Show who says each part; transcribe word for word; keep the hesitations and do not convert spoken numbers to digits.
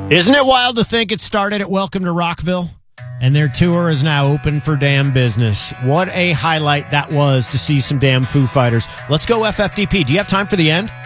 Speaker 1: Isn't it wild to think it started at Welcome to Rockville? And their tour is now open for damn business. What a highlight that was to see some damn Foo Fighters. Let's go F F D P. Do you have time for the end?